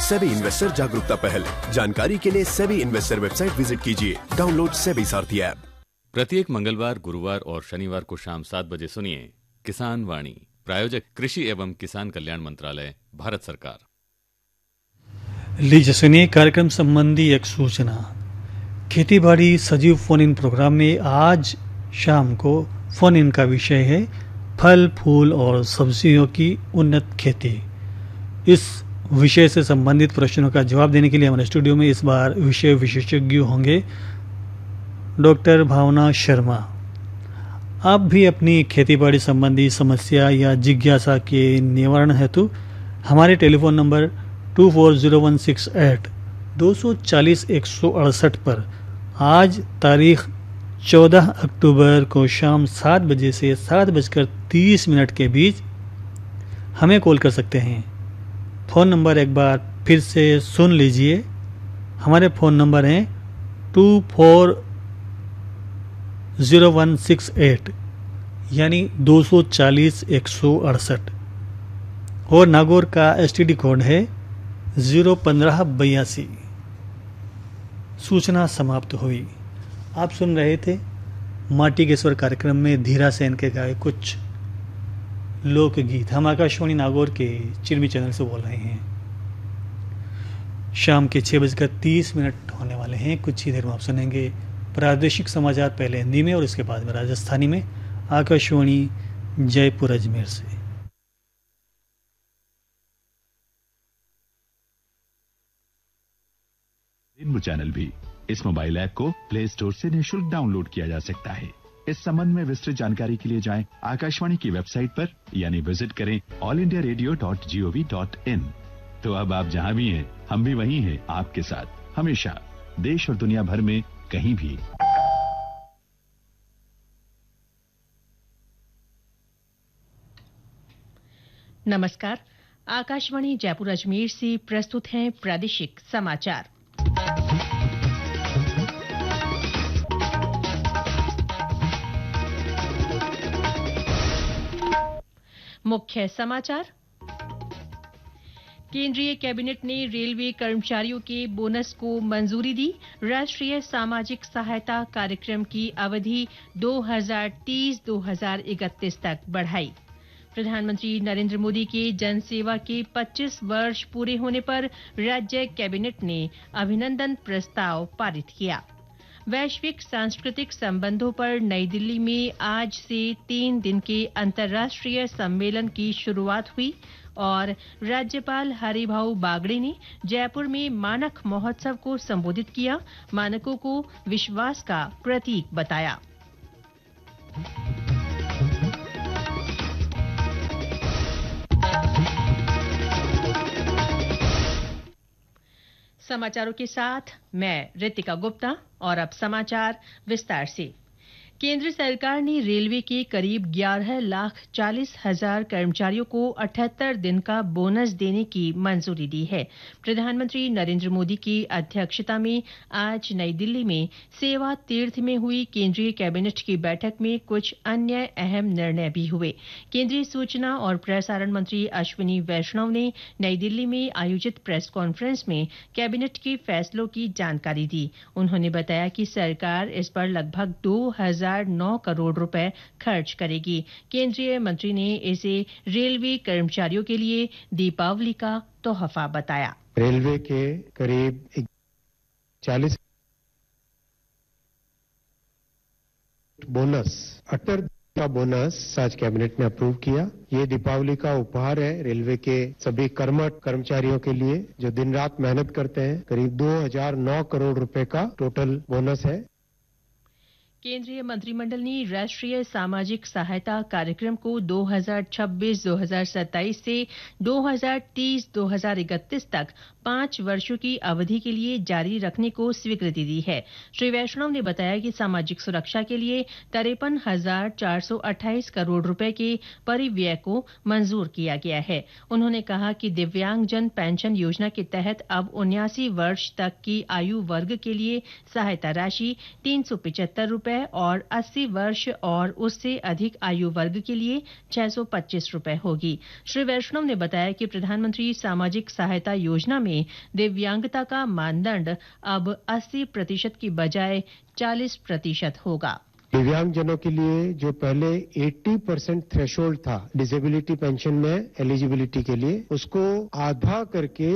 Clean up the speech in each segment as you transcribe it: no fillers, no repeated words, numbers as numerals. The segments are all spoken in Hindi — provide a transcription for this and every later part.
सेबी इन्वेस्टर जागरूकता पहल। जानकारी के लिए सेबी इन्वेस्टर वेबसाइट विजिट कीजिए। डाउनलोड सेबी सारथी ऐप। प्रत्येक मंगलवार, गुरुवार और शनिवार को शाम 7 बजे सुनिए किसान वाणी। प्रायोजक कृषि एवं किसान कल्याण मंत्रालय, भारत सरकार। लीजिए सुनिए कार्यक्रम संबंधी एक सूचना। खेती बाड़ी सजीव फोन इन प्रोग्राम में आज शाम को फोन इन का विषय है फल फूल और सब्जियों की उन्नत खेती। इस विषय से संबंधित प्रश्नों का जवाब देने के लिए हमारे स्टूडियो में इस बार विषय विशेषज्ञ होंगे डॉक्टर भावना शर्मा। आप भी अपनी खेतीबाड़ी संबंधी समस्या या जिज्ञासा के निवारण हेतु हमारे टेलीफोन नंबर 240168 240 168 पर आज तारीख 14 अक्टूबर को शाम 7 बजे से 7:30 के बीच हमें कॉल कर सकते हैं। फ़ोन नंबर एक बार फिर से सुन लीजिए। हमारे फ़ोन नंबर हैं 240168 यानी 240 168 और नागौर का एसटीडी कोड है 01582। सूचना समाप्त हुई। आप सुन रहे थे माटी के स्वर कार्यक्रम में धीरा सेन के गाए कुछ लोकगीत। हम आकाशवाणी नागौर के चिरमी चैनल से बोल रहे हैं। शाम के 6:30 होने वाले हैं। कुछ ही देर में आप सुनेंगे प्रादेशिक समाचार, पहले हिंदी में और इसके बाद में राजस्थानी में, आकाशवाणी जयपुर अजमेर से। रेनबो चैनल भी इस मोबाइल ऐप को प्ले स्टोर से निःशुल्क डाउनलोड किया जा सकता है। इस संबंध में विस्तृत जानकारी के लिए जाएं आकाशवाणी की वेबसाइट पर यानी विजिट करें allindiaradio.gov.in। तो अब आप जहां भी हैं, हम भी वहीं हैं आपके साथ, हमेशा, देश और दुनिया भर में कहीं भी। नमस्कार, आकाशवाणी जयपुर अजमेर से प्रस्तुत हैं प्रादेशिक समाचार। मुख्य समाचार। केंद्रीय कैबिनेट ने रेलवे कर्मचारियों के बोनस को मंजूरी दी। राष्ट्रीय सामाजिक सहायता कार्यक्रम की अवधि 2030-2031 तक बढ़ाई। प्रधानमंत्री नरेंद्र मोदी के जनसेवा के 25 वर्ष पूरे होने पर राज्य कैबिनेट ने अभिनंदन प्रस्ताव पारित किया। वैश्विक सांस्कृतिक संबंधों पर नई दिल्ली में आज से 3 दिन के अंतर्राष्ट्रीय सम्मेलन की शुरुआत हुई और राज्यपाल हरिभाऊ बागड़े ने जयपुर में मानक महोत्सव को संबोधित किया। मानकों को विश्वास का प्रतीक बताया। समाचारों के साथ मैं रितिका गुप्ता और अब समाचार विस्तार से। केंद्र सरकार ने रेलवे के करीब 11,40,000 कर्मचारियों को 78 दिन का बोनस देने की मंजूरी दी है। प्रधानमंत्री नरेंद्र मोदी की अध्यक्षता में आज नई दिल्ली में सेवा तीर्थ में हुई केंद्रीय कैबिनेट की बैठक में कुछ अन्य अहम निर्णय भी हुए। केंद्रीय सूचना और प्रसारण मंत्री अश्विनी वैष्णव ने नई दिल्ली में आयोजित प्रेस कॉन्फ्रेंस में कैबिनेट के फैसलों की जानकारी दी। उन्होंने बताया कि सरकार इस पर लगभग 2,009 करोड़ रुपए खर्च करेगी। केंद्रीय मंत्री ने इसे रेलवे कर्मचारियों के लिए दीपावली का तोहफा बताया। रेलवे के करीब 40 बोनस 78 का बोनस आज कैबिनेट ने अप्रूव किया। ये दीपावली का उपहार है रेलवे के सभी कर्मठ कर्मचारियों के लिए जो दिन रात मेहनत करते हैं। करीब 2,009 करोड़ रुपए का टोटल बोनस है। केंद्रीय मंत्रिमंडल ने राष्ट्रीय सामाजिक सहायता कार्यक्रम को 2026-2027 से 2030-2031 तक 5 वर्षों की अवधि के लिए जारी रखने को स्वीकृति दी है। श्री वैष्णव ने बताया कि सामाजिक सुरक्षा के लिए 53,428 करोड़ रुपए के परिव्यय को मंजूर किया गया है। उन्होंने कहा कि दिव्यांगजन पेंशन योजना के तहत अब 79 वर्ष तक की आयु वर्ग के लिए सहायता राशि 375 रुपए रुपए और 80 वर्ष और उससे अधिक आयु वर्ग के लिए 625 रुपए होगी। श्री वैष्णव ने बताया कि प्रधानमंत्री सामाजिक सहायता योजना में दिव्यांगता का मानदंड अब 80% की बजाय 40% होगा। दिव्यांगजनों के लिए जो पहले 80% थ्रेशोल्ड था डिसेबिलिटी पेंशन में एलिजिबिलिटी के लिए, उसको आधा करके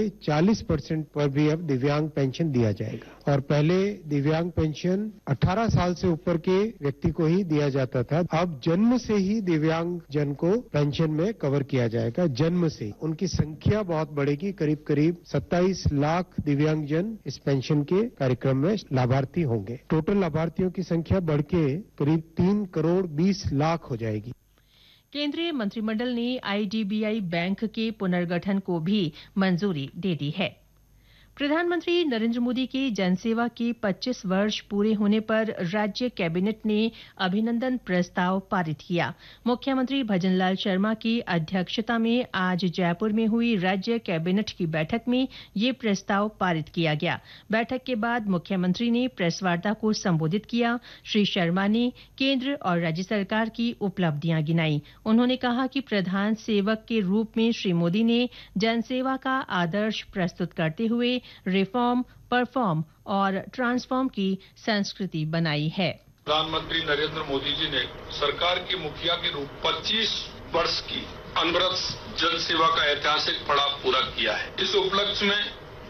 40% पर भी अब दिव्यांग पेंशन दिया जाएगा। और पहले दिव्यांग पेंशन 18 साल से ऊपर के व्यक्ति को ही दिया जाता था, अब जन्म से ही दिव्यांग जन को पेंशन में कवर किया जाएगा। जन्म से उनकी संख्या बहुत बढ़ेगी, करीब करीब 27 लाख दिव्यांग जन इस पेंशन के कार्यक्रम में लाभार्थी होंगे। टोटल लाभार्थियों की संख्या बढ़ के करीब 3 करोड़ 20 लाख हो जाएगी। केंद्रीय मंत्रिमंडल ने आईडीबीआई बैंक के पुनर्गठन को भी मंजूरी दे दी है। प्रधानमंत्री नरेंद्र मोदी के जनसेवा के 25 वर्ष पूरे होने पर राज्य कैबिनेट ने अभिनंदन प्रस्ताव पारित किया। मुख्यमंत्री भजनलाल शर्मा की अध्यक्षता में आज जयपुर में हुई राज्य कैबिनेट की बैठक में ये प्रस्ताव पारित किया गया। बैठक के बाद मुख्यमंत्री ने प्रेस वार्ता को संबोधित किया। श्री शर्मा ने केंद्र और राज्य सरकार की उपलब्धियां गिनाई। उन्होंने कहा कि प्रधान सेवक के रूप में श्री मोदी ने जनसेवा का आदर्श प्रस्तुत करते हुए रिफॉर्म, परफॉर्म और ट्रांसफॉर्म की संस्कृति बनाई है। प्रधानमंत्री नरेंद्र मोदी जी ने सरकार के मुखिया के रूप 25 वर्ष की अनवरत जन सेवा का ऐतिहासिक पड़ाव पूरा किया है। इस उपलक्ष्य में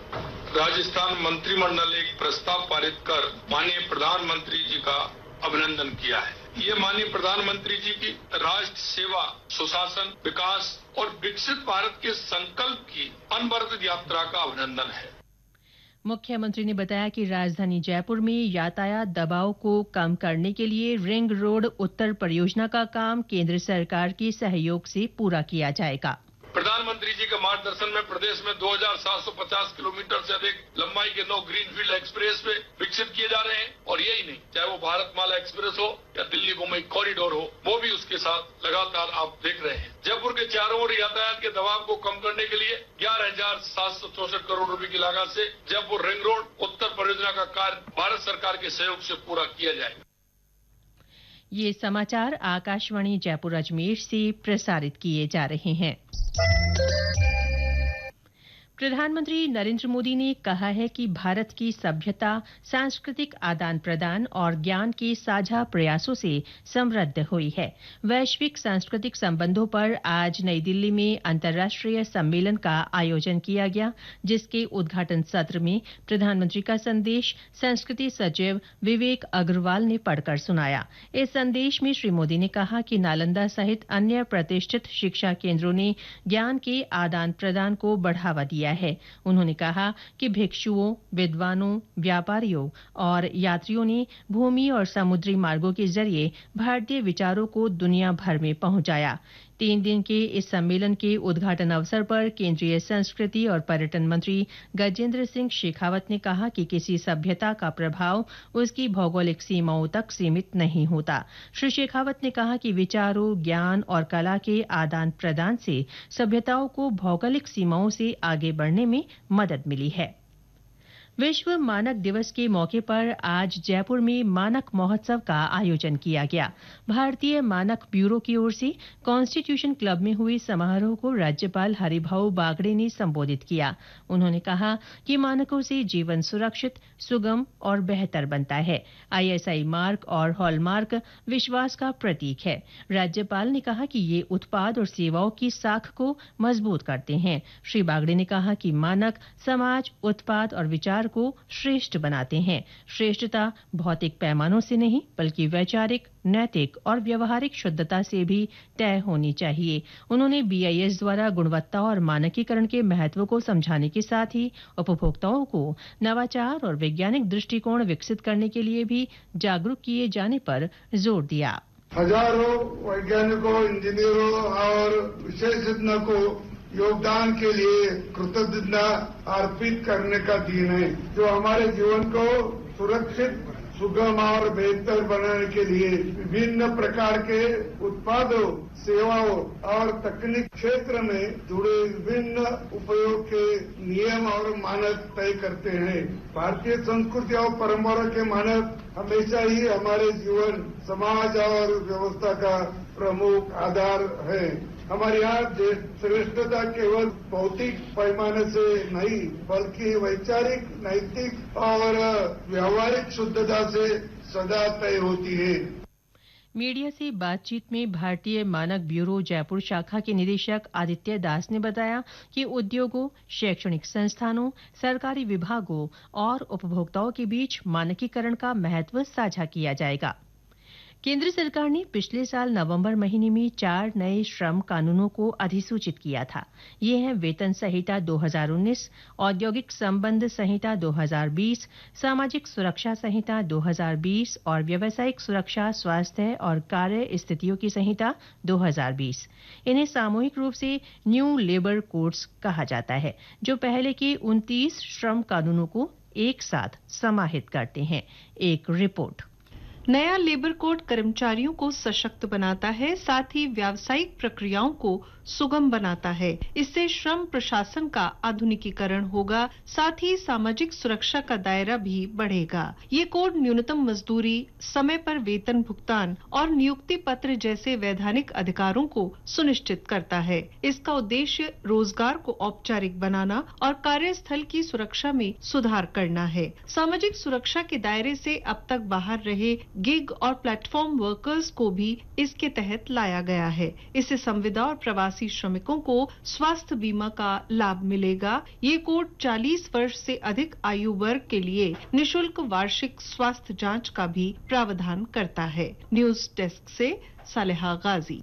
राजस्थान मंत्रिमंडल ने एक प्रस्ताव पारित कर माननीय प्रधानमंत्री जी का अभिनंदन किया है। ये माननीय प्रधानमंत्री जी की राष्ट्र सेवा, सुशासन, विकास और विकसित भारत के संकल्प की अनवरत यात्रा का अभिनंदन है। मुख्यमंत्री ने बताया कि राजधानी जयपुर में यातायात दबाव को कम करने के लिए रिंग रोड उत्तर परियोजना का काम केंद्र सरकार के सहयोग से पूरा किया जाएगा। प्रधानमंत्री जी के मार्गदर्शन में प्रदेश में 2750 किलोमीटर से अधिक लंबाई के 9 ग्रीनफील्ड एक्सप्रेस वे विकसित किए जा रहे हैं। और यही नहीं, चाहे वो भारतमाला एक्सप्रेस हो या दिल्ली मुंबई कॉरिडोर हो, वो भी उसके साथ लगातार आप देख रहे हैं। जयपुर के चारों ओर यातायात के दबाव को कम करने के लिए 11,764 करोड़ रुपए की लागत से जयपुर रिंग रोड उत्तर परियोजना का कार्य भारत सरकार के सहयोग से पूरा किया जाएगा। ये समाचार आकाशवाणी जयपुर अजमेर से प्रसारित किए जा रहे हैं। प्रधानमंत्री नरेंद्र मोदी ने कहा है कि भारत की सभ्यता सांस्कृतिक आदान प्रदान और ज्ञान के साझा प्रयासों से समृद्ध हुई है। वैश्विक सांस्कृतिक संबंधों पर आज नई दिल्ली में अंतर्राष्ट्रीय सम्मेलन का आयोजन किया गया, जिसके उद्घाटन सत्र में प्रधानमंत्री का संदेश संस्कृति सचिव विवेक अग्रवाल ने पढ़कर सुनाया। इस संदेश में श्री मोदी ने कहा कि नालंदा सहित अन्य प्रतिष्ठित शिक्षा केंद्रों ने ज्ञान के आदान प्रदान को बढ़ावा दिया है। उन्होंने कहा कि भिक्षुओं, विद्वानों, व्यापारियों और यात्रियों ने भूमि और समुद्री मार्गों के जरिए भारतीय विचारों को दुनिया भर में पहुंचाया। 3 दिन के इस सम्मेलन के उद्घाटन अवसर पर केंद्रीय संस्कृति और पर्यटन मंत्री गजेंद्र सिंह शेखावत ने कहा कि किसी सभ्यता का प्रभाव उसकी भौगोलिक सीमाओं तक सीमित नहीं होता। श्री शेखावत ने कहा कि विचारों, ज्ञान और कला के आदान प्रदान से सभ्यताओं को भौगोलिक सीमाओं से आगे बढ़ने में मदद मिली है। विश्व मानक दिवस के मौके पर आज जयपुर में मानक महोत्सव का आयोजन किया गया। भारतीय मानक ब्यूरो की ओर से कॉन्स्टिट्यूशन क्लब में हुए समारोह को राज्यपाल हरिभाऊ बागड़े ने संबोधित किया। उन्होंने कहा कि मानकों से जीवन सुरक्षित, सुगम और बेहतर बनता है। आईएसआई मार्क और हॉलमार्क विश्वास का प्रतीक है। राज्यपाल ने कहा कि ये उत्पाद और सेवाओं की साख को मजबूत करते हैं। श्री बागड़े ने कहा कि मानक समाज, उत्पाद और विचार को श्रेष्ठ बनाते हैं। श्रेष्ठता भौतिक पैमानों से नहीं, बल्कि वैचारिक, नैतिक और व्यवहारिक शुद्धता से भी तय होनी चाहिए। उन्होंने बीआईएस द्वारा गुणवत्ता और मानकीकरण के महत्व को समझाने के साथ ही उपभोक्ताओं को नवाचार और वैज्ञानिक दृष्टिकोण विकसित करने के लिए भी जागरूक किए जाने पर जोर दिया। हजारों वैज्ञानिकों, इंजीनियरों और विशेषज्ञों को योगदान के लिए कृतज्ञता अर्पित करने का दिन है, जो हमारे जीवन को सुरक्षित, सुगम और बेहतर बनाने के लिए विभिन्न प्रकार के उत्पादों, सेवाओं और तकनीक क्षेत्र में जुड़े विभिन्न उपयोग के नियम और मानक तय करते हैं। भारतीय संस्कृति और परंपरा के मानक हमेशा ही हमारे जीवन, समाज और व्यवस्था का प्रमुख आधार है। हमारे यहाँ श्रेष्ठता केवल भौतिक पैमाने से नहीं, बल्कि वैचारिक, नैतिक और व्यावहारिक शुद्धता से सदा तय होती है। मीडिया से बातचीत में भारतीय मानक ब्यूरो जयपुर शाखा के निदेशक आदित्य दास ने बताया कि उद्योगों, शैक्षणिक संस्थानों, सरकारी विभागों और उपभोक्ताओं के बीच मानकीकरण का महत्व साझा किया जाएगा। केंद्र सरकार ने पिछले साल नवंबर महीने में 4 नए श्रम कानूनों को अधिसूचित किया था। ये हैं वेतन संहिता 2019, औद्योगिक संबंध संहिता 2020, सामाजिक सुरक्षा संहिता 2020 और व्यावसायिक सुरक्षा, स्वास्थ्य और कार्य स्थितियों की संहिता 2020। इन्हें सामूहिक रूप से न्यू लेबर कोड्स कहा जाता है, जो पहले के 29 श्रम कानूनों को एक साथ समाहित करते हैं। एक रिपोर्ट। नया लेबर कोड कर्मचारियों को सशक्त बनाता है, साथ ही व्यावसायिक प्रक्रियाओं को सुगम बनाता है। इससे श्रम प्रशासन का आधुनिकीकरण होगा, साथ ही सामाजिक सुरक्षा का दायरा भी बढ़ेगा। ये कोड न्यूनतम मजदूरी, समय पर वेतन भुगतान और नियुक्ति पत्र जैसे वैधानिक अधिकारों को सुनिश्चित करता है। इसका उद्देश्य रोजगार को औपचारिक बनाना और कार्यस्थल की सुरक्षा में सुधार करना है। सामाजिक सुरक्षा के दायरे से अब तक बाहर रहे गिग और प्लेटफॉर्म वर्कर्स को भी इसके तहत लाया गया है। इससे संविदा और प्रवासी श्रमिकों को स्वास्थ्य बीमा का लाभ मिलेगा। ये कोड 40 वर्ष से अधिक आयु वर्ग के लिए निशुल्क वार्षिक स्वास्थ्य जांच का भी प्रावधान करता है। न्यूज डेस्क से सालेहा गाजी।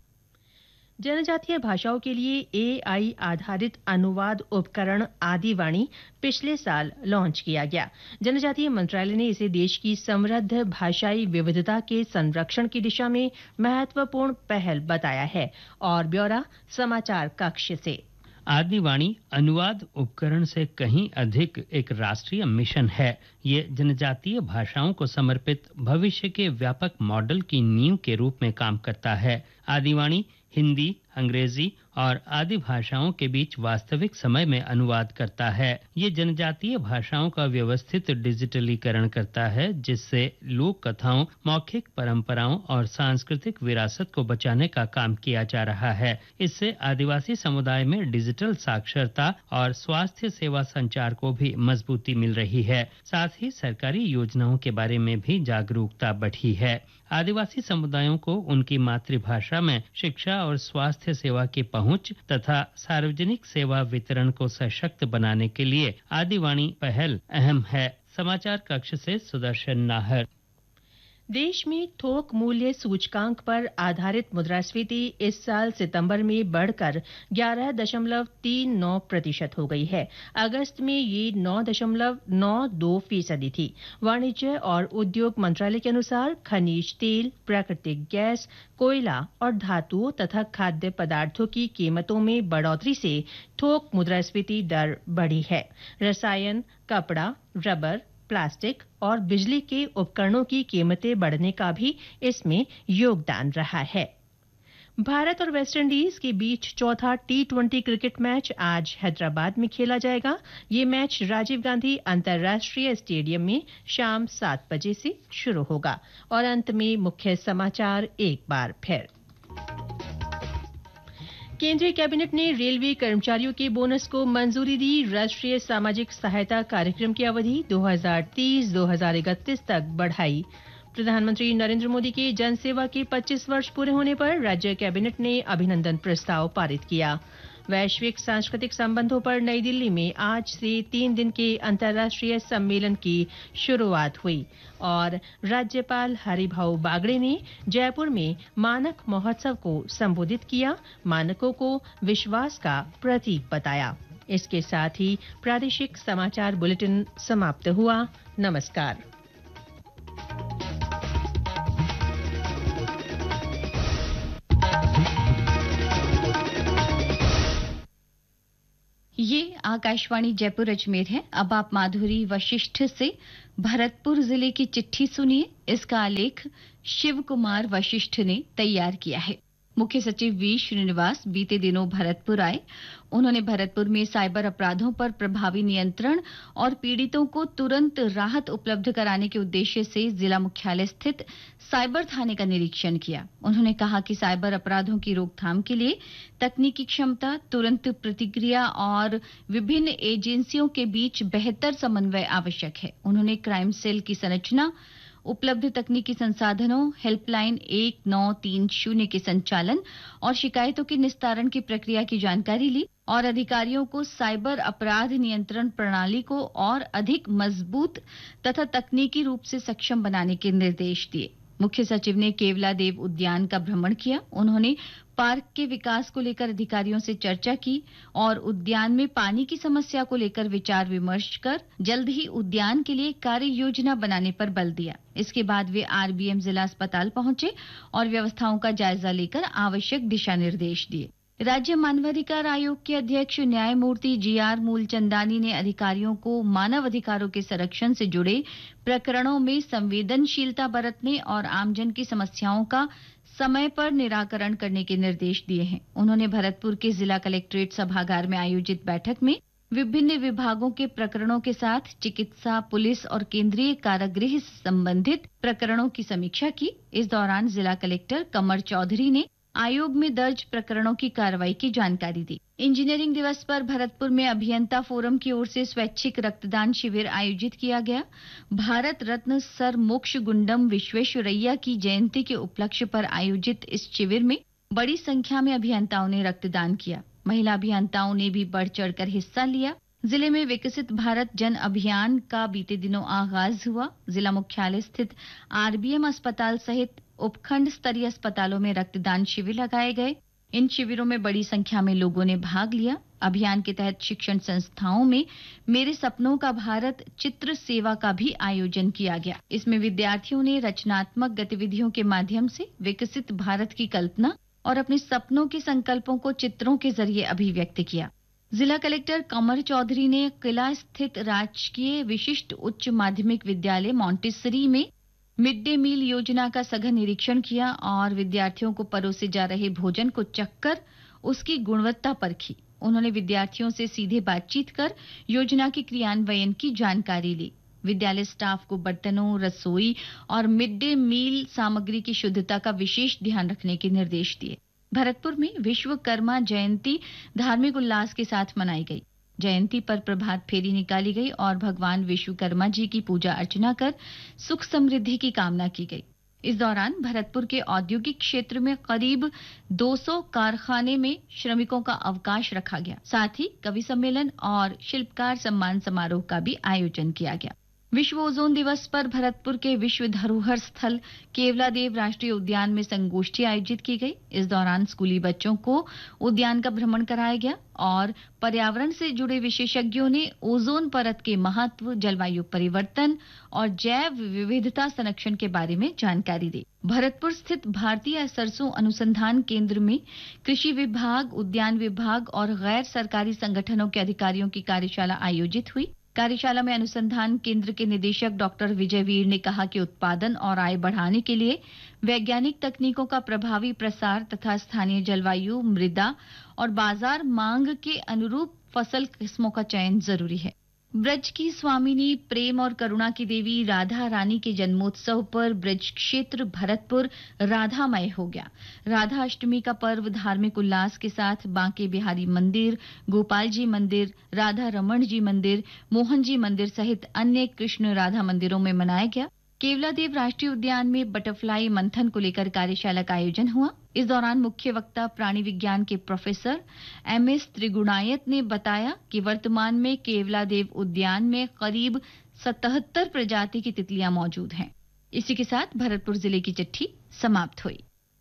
जनजातीय भाषाओं के लिए AI आधारित अनुवाद उपकरण आदिवाणी पिछले साल लॉन्च किया गया। जनजातीय मंत्रालय ने इसे देश की समृद्ध भाषाई विविधता के संरक्षण की दिशा में महत्वपूर्ण पहल बताया है। और ब्यौरा समाचार कक्ष से। आदिवाणी अनुवाद उपकरण से कहीं अधिक एक राष्ट्रीय मिशन है। ये जनजातीय भाषाओं को समर्पित भविष्य के व्यापक मॉडल की नींव के रूप में काम करता है। आदिवाणी हिंदी, अंग्रेजी और आदि भाषाओं के बीच वास्तविक समय में अनुवाद करता है। ये जनजातीय भाषाओं का व्यवस्थित डिजिटलीकरण करता है, जिससे लोक कथाओं, मौखिक परंपराओं और सांस्कृतिक विरासत को बचाने का काम किया जा रहा है। इससे आदिवासी समुदाय में डिजिटल साक्षरता और स्वास्थ्य सेवा संचार को भी मजबूती मिल रही है। साथ ही सरकारी योजनाओं के बारे में भी जागरूकता बढ़ी है। आदिवासी समुदायों को उनकी मातृभाषा में शिक्षा और स्वास्थ्य सेवा की पहुंच तथा सार्वजनिक सेवा वितरण को सशक्त बनाने के लिए आदिवाणी पहल अहम है। समाचार कक्ष से सुदर्शन नाहर। देश में थोक मूल्य सूचकांक पर आधारित मुद्रास्फीति इस साल सितंबर में बढ़कर 11.39% हो गई है। अगस्त में ये 9.92% थी। वाणिज्य और उद्योग मंत्रालय के अनुसार खनिज तेल, प्राकृतिक गैस, कोयला और धातुओं तथा खाद्य पदार्थों की कीमतों में बढ़ोतरी से थोक मुद्रास्फीति दर बढ़ी है। रसायन, कपड़ा, रबर, प्लास्टिक और बिजली के उपकरणों की कीमतें बढ़ने का भी इसमें योगदान रहा है। भारत और वेस्टइंडीज के बीच चौथा T20 क्रिकेट मैच आज हैदराबाद में खेला जाएगा। ये मैच राजीव गांधी अंतर्राष्ट्रीय स्टेडियम में शाम 7 बजे से शुरू होगा। और अंत में मुख्य समाचार एक बार फिर। केंद्रीय कैबिनेट ने रेलवे कर्मचारियों के बोनस को मंजूरी दी। राष्ट्रीय सामाजिक सहायता कार्यक्रम की अवधि 2030-2031 तक बढ़ाई। प्रधानमंत्री नरेंद्र मोदी के जनसेवा के 25 वर्ष पूरे होने पर राज्य कैबिनेट ने अभिनंदन प्रस्ताव पारित किया। वैश्विक सांस्कृतिक संबंधों पर नई दिल्ली में आज से 3 दिन के अंतर्राष्ट्रीय सम्मेलन की शुरुआत हुई। और राज्यपाल हरिभाऊ बागड़े ने जयपुर में मानक महोत्सव को संबोधित किया। मानकों को विश्वास का प्रतीक बताया। इसके साथ ही प्रादेशिक समाचार बुलेटिन समाप्त हुआ। नमस्कार। ये आकाशवाणी जयपुर अजमेर है। अब आप माधुरी वशिष्ठ से भरतपुर जिले की चिट्ठी सुनिए। इसका आलेख शिव कुमार वशिष्ठ ने तैयार किया है। मुख्य सचिव वी श्रीनिवास बीते दिनों भरतपुर आए। उन्होंने भरतपुर में साइबर अपराधों पर प्रभावी नियंत्रण और पीड़ितों को तुरंत राहत उपलब्ध कराने के उद्देश्य से जिला मुख्यालय स्थित साइबर थाने का निरीक्षण किया। उन्होंने कहा कि साइबर अपराधों की रोकथाम के लिए तकनीकी क्षमता, तुरंत प्रतिक्रिया और विभिन्न एजेंसियों के बीच बेहतर समन्वय आवश्यक है। उन्होंने क्राइम सेल की संरचना, उपलब्ध तकनीकी संसाधनों, हेल्पलाइन 1930 के संचालन और शिकायतों के निस्तारण की प्रक्रिया की जानकारी ली और अधिकारियों को साइबर अपराध नियंत्रण प्रणाली को और अधिक मजबूत तथा तकनीकी रूप से सक्षम बनाने के निर्देश दिए। मुख्य सचिव ने केवलादेव उद्यान का भ्रमण किया। उन्होंने पार्क के विकास को लेकर अधिकारियों से चर्चा की और उद्यान में पानी की समस्या को लेकर विचार विमर्श कर जल्द ही उद्यान के लिए कार्य योजना बनाने पर बल दिया। इसके बाद वे आरबीएम जिला अस्पताल पहुंचे और व्यवस्थाओं का जायजा लेकर आवश्यक दिशा निर्देश दिए। राज्य मानवाधिकार आयोग के अध्यक्ष न्यायमूर्ति जीआर मूलचंदानी ने अधिकारियों को मानव अधिकारों के संरक्षण से जुड़े प्रकरणों में संवेदनशीलता बरतने और आमजन की समस्याओं का समय पर निराकरण करने के निर्देश दिए हैं। उन्होंने भरतपुर के जिला कलेक्ट्रेट सभागार में आयोजित बैठक में विभिन्न विभागों के प्रकरणों के साथ चिकित्सा, पुलिस और केंद्रीय कारागृह से संबंधित प्रकरणों की समीक्षा की। इस दौरान जिला कलेक्टर कमर चौधरी ने आयोग में दर्ज प्रकरणों की कार्रवाई की जानकारी दी। इंजीनियरिंग दिवस पर भरतपुर में अभियंता फोरम की ओर से स्वैच्छिक रक्तदान शिविर आयोजित किया गया। भारत रत्न सर मोक्ष गुंडम विश्वेश्वरैया की जयंती के उपलक्ष्य पर आयोजित इस शिविर में बड़ी संख्या में अभियंताओं ने रक्तदान किया। महिला अभियंताओं ने भी बढ़ चढ़कर हिस्सा लिया। जिले में विकसित भारत जन अभियान का बीते दिनों आगाज हुआ। जिला मुख्यालय स्थित आरबीएम अस्पताल सहित उपखंड स्तरीय अस्पतालों में रक्तदान शिविर लगाए गए। इन शिविरों में बड़ी संख्या में लोगों ने भाग लिया। अभियान के तहत शिक्षण संस्थाओं में मेरे सपनों का भारत चित्र सेवा का भी आयोजन किया गया। इसमें विद्यार्थियों ने रचनात्मक गतिविधियों के माध्यम से विकसित भारत की कल्पना और अपने सपनों के संकल्पों को चित्रों के जरिए अभिव्यक्त किया। जिला कलेक्टर कमर चौधरी ने किला स्थित राजकीय विशिष्ट उच्च माध्यमिक विद्यालय मॉन्टेसरी में मिड डे मील योजना का सघन निरीक्षण किया और विद्यार्थियों को परोसे जा रहे भोजन को चखकर उसकी गुणवत्ता परखी। उन्होंने विद्यार्थियों से सीधे बातचीत कर योजना के क्रियान्वयन की जानकारी ली। विद्यालय स्टाफ को बर्तनों, रसोई और मिड डे मील सामग्री की शुद्धता का विशेष ध्यान रखने के निर्देश दिए। भरतपुर में विश्वकर्मा जयंती धार्मिक उल्लास के साथ मनाई गई। जयंती पर प्रभात फेरी निकाली गई और भगवान विश्वकर्मा जी की पूजा अर्चना कर सुख समृद्धि की कामना की गई। इस दौरान भरतपुर के औद्योगिक क्षेत्र में करीब 200 कारखाने में श्रमिकों का अवकाश रखा गया। साथ ही कवि सम्मेलन और शिल्पकार सम्मान समारोह का भी आयोजन किया गया। विश्व ओजोन दिवस पर भरतपुर के विश्व धरोहर स्थल केवलादेव राष्ट्रीय उद्यान में संगोष्ठी आयोजित की गई। इस दौरान स्कूली बच्चों को उद्यान का भ्रमण कराया गया और पर्यावरण से जुड़े विशेषज्ञों ने ओजोन परत के महत्व, जलवायु परिवर्तन और जैव विविधता संरक्षण के बारे में जानकारी दी। भरतपुर स्थित भारतीय सरसों अनुसंधान केंद्र में कृषि विभाग, उद्यान विभाग और गैर सरकारी संगठनों के अधिकारियों की कार्यशाला आयोजित हुई। कार्यशाला में अनुसंधान केंद्र के निदेशक डॉक्टर विजय वीर ने कहा कि उत्पादन और आय बढ़ाने के लिए वैज्ञानिक तकनीकों का प्रभावी प्रसार तथा स्थानीय जलवायु, मृदा और बाजार मांग के अनुरूप फसल किस्मों का चयन जरूरी है। ब्रज की स्वामिनी, प्रेम और करुणा की देवी राधा रानी के जन्मोत्सव पर ब्रज क्षेत्र भरतपुर राधामय हो गया। राधा अष्टमी का पर्व धार्मिक उल्लास के साथ बांके बिहारी मंदिर, गोपाल जी मंदिर, राधा रमण जी मंदिर, मोहन जी मंदिर सहित अन्य कृष्ण राधा मंदिरों में मनाया गया। केवलादेव राष्ट्रीय उद्यान में बटरफ्लाई मंथन को लेकर कार्यशाला का आयोजन हुआ। इस दौरान मुख्य वक्ता प्राणी विज्ञान के प्रोफेसर एमएस त्रिगुणायत ने बताया कि वर्तमान में केवलादेव उद्यान में करीब 77 प्रजाति की तितलियां मौजूद हैं। इसी के साथ भरतपुर जिले की चिट्ठी समाप्त हुई।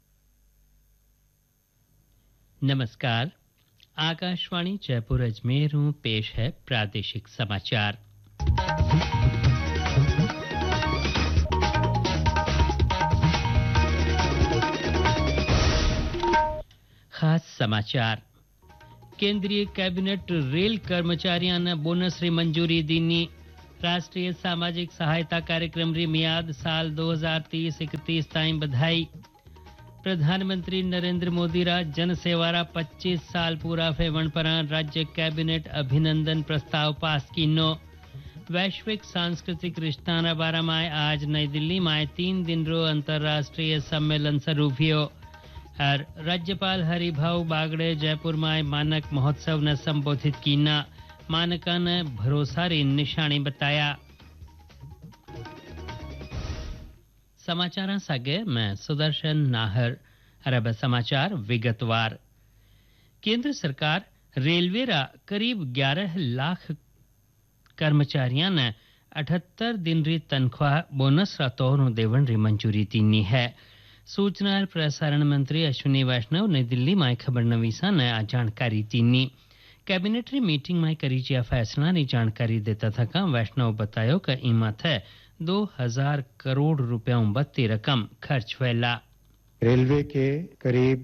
नमस्कार, आकाशवाणी जयपुर अजमेर पेश है प्रादेशिक समाचार। खास समाचार। केंद्रीय कैबिनेट रेल कर्मचारियों ने बोनस री मंजूरी दीनी। राष्ट्रीय सामाजिक सहायता कार्यक्रम री मियाद साल 2030-31 ताईं बधाई। प्रधानमंत्री नरेंद्र मोदी रा जन सेवा रा 25 साल पूरा फेवण पर राज्य कैबिनेट अभिनंदन प्रस्ताव पास कीनो। वैश्विक सांस्कृतिक रिश्ता बारे में आज नई दिल्ली में 3 दिन रो अंतर्राष्ट्रीय सम्मेलन शुरू हुयो। और राज्यपाल हरिभाऊ बागड़े जयपुर में मानक महोत्सव ने संबोधित कीना। मानका ने भरोसा री निशानी बताया। समाचार सागे मैं सुदर्शन नाहर। अरब समाचार विगतवार। केंद्र सरकार रेलवे रा करीब 11 लाख कर्मचारियों ने 78 दिन री तनख्वाह बोनस रा तौर देवन री मंजूरी दीनी है। सूचना और प्रसारण मंत्री अश्विनी वैष्णव नई दिल्ली में खबरनवीसा ने आ जानकारी दीनी। कैबिनेट री मीटिंग में करी जिया फैसला नी जानकारी देता था वैष्णव बतायो कि इमा थे 2000 करोड़ रुपया बत्ती रकम खर्च वेला। रेलवे के करीब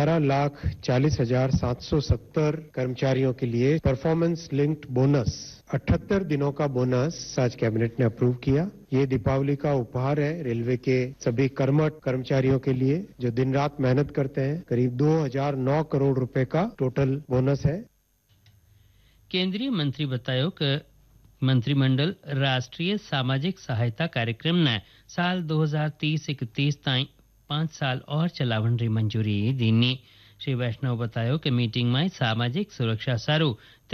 11,40,770 कर्मचारियों के लिए परफॉर्मेंस लिंक्ड बोनस 78 दिनों का बोनस आज कैबिनेट ने अप्रूव किया। ये दीपावली का उपहार है रेलवे के सभी कर्मठ कर्मचारियों के लिए जो दिन रात मेहनत करते हैं। करीब 2009 करोड़ रुपए का टोटल बोनस है। केंद्रीय मंत्री बतायो कि मंत्रिमंडल राष्ट्रीय सामाजिक सहायता कार्यक्रम ने साल 2030-31 ताईं 5 साल और चलावन री मंजूरी दीनी। श्री वैष्णव बतायो कि मीटिंग में सामाजिक सुरक्षा सारू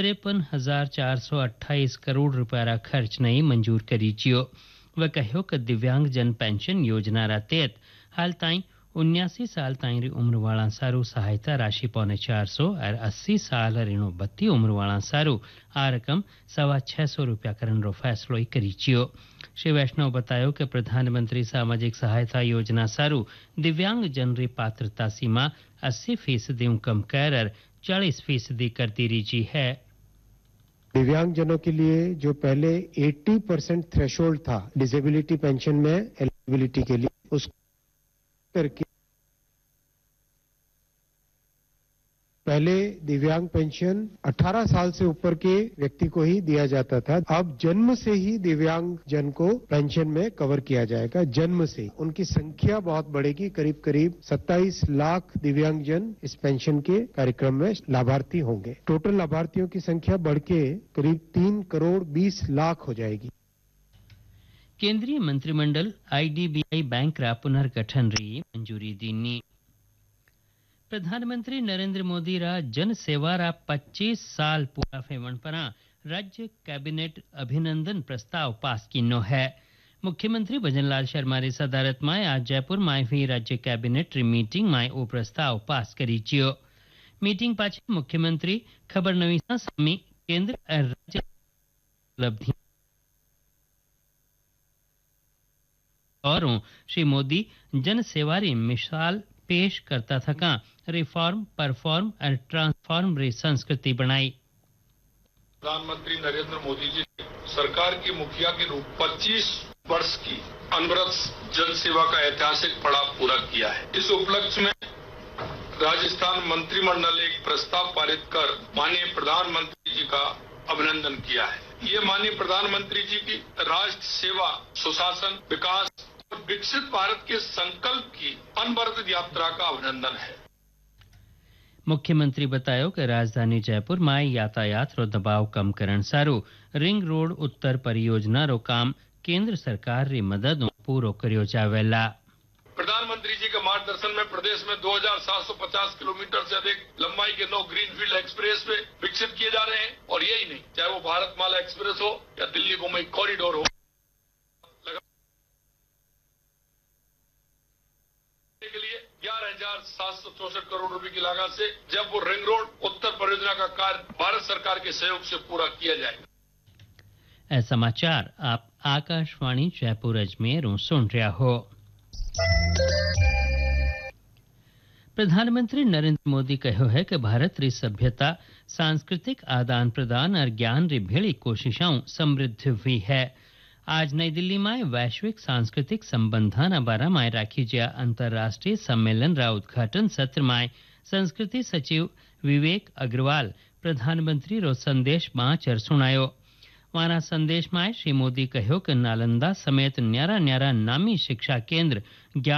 53,428 करोड़ रुपया खर्च नहीं मंजूर करी चियो। वह कहो कि दिव्यांग जन पेंशन योजना रा तहत हाल ताईं 79 साल ताईं री उम्र वाला सारू सहायता राशि 450 और 80 साल ऋणो 32 उम्र वाला सारू आ रकम 625 रुपया करन रो फैसलो करी चियो। श्री वैष्णव बतायो कि प्रधानमंत्री सामाजिक सहायता योजना सारू दिव्यांग जन री पात्रता सीमा 80% कम कर 40% कर दी रीची है। दिव्यांग जनों के लिए जो पहले 80% थ्रेशोल्ड था डिसेबिलिटी पेंशन में एलिजिबिलिटी के लिए उस करके पहले दिव्यांग पेंशन 18 साल से ऊपर के व्यक्ति को ही दिया जाता था। अब जन्म से ही दिव्यांग जन को पेंशन में कवर किया जाएगा। जन्म से उनकी संख्या बहुत बढ़ेगी। करीब करीब 27 लाख दिव्यांग जन इस पेंशन के कार्यक्रम में लाभार्थी होंगे। टोटल लाभार्थियों की संख्या बढ़ के करीब 3 करोड़ 20 लाख हो जाएगी। केंद्रीय मंत्रिमंडल आईडीबीआई बैंक रा पुनर्गठन री मंजूरी दीनी। प्रधानमंत्री नरेंद्र मोदी रा जन सेवा रा 25 साल पूरा फेवण पर राज्य कैबिनेट अभिनंदन प्रस्ताव पास किनो है। मुख्यमंत्री भजनलाल शर्मा री सदारत में आज जयपुर में हुई राज्य कैबिनेट री मीटिंग में वो प्रस्ताव पास करी चियो। मीटिंग पाछे मुख्यमंत्री खबरनवीसा सामी केंद्र और राज्य उपलब्धि और श्री मोदी जन सेवा री मिसाल पेश करता थका रिफॉर्म परफॉर्म और ट्रांसफॉर्म री संस्कृति बनाई। प्रधानमंत्री नरेंद्र मोदी जी ने सरकार के मुखिया के रूप 25 वर्ष की अनवरत जन सेवा का ऐतिहासिक पड़ाव पूरा किया है। इस उपलक्ष्य में राजस्थान मंत्रिमंडल ने एक प्रस्ताव पारित कर माननीय प्रधानमंत्री जी का अभिनंदन किया है। ये माननीय प्रधानमंत्री जी की राष्ट्र सेवा, सुशासन, विकास और विकसित भारत के संकल्प की अनवरत यात्रा का अभिनंदन है। मुख्यमंत्री बतायो कि राजधानी जयपुर में यातायात रो दबाव कम करण सारू रिंग रोड उत्तर परियोजना रो काम केंद्र सरकार री मदद पूरो कर्यो जावेला। प्रधानमंत्री जी के मार्गदर्शन में प्रदेश में 2750 किलोमीटर से अधिक लंबाई के 9 ग्रीनफील्ड एक्सप्रेस वे विकसित किए जा रहे हैं। और यही नहीं, चाहे वो भारतमाला एक्सप्रेस हो या दिल्ली मुंबई कॉरिडोर हो, के लिए 11,764 करोड़ रुपए की लागत से जब वो रिंग रोड उत्तर परियोजना का कार्य भारत सरकार के सहयोग से पूरा किया जाएगा। समाचार आप आकाशवाणी जयपुर अजमेर सुन रहा हो। प्रधानमंत्री नरेंद्र मोदी कहो है कि भारत री सभ्यता सांस्कृतिक आदान प्रदान और ज्ञान री भेड़ी कोशिशों समृद्ध हुई है। आज नई दिल्ली में वैश्विक सांस्कृतिक संबंधान बारा में राखी गया अंतर्राष्ट्रीय सम्मेलन रा उद्घाटन सत्र में संस्कृति सचिव विवेक अग्रवाल प्रधानमंत्री रो संदेश में चर सुनायो। वाना संदेश में श्री मोदी कहो कि नालंदा समेत न्यारा न्यारा नामी शिक्षा केंद्र